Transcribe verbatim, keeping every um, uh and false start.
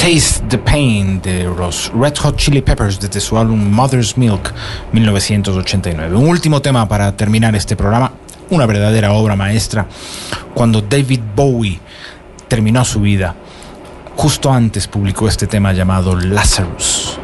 Taste the Pain de los Red Hot Chili Peppers desde su álbum Mother's Milk mil novecientos ochenta y nueve. Un último tema para terminar este programa, una verdadera obra maestra. Cuando David Bowie terminó su vida, justo antes publicó este tema llamado Lazarus.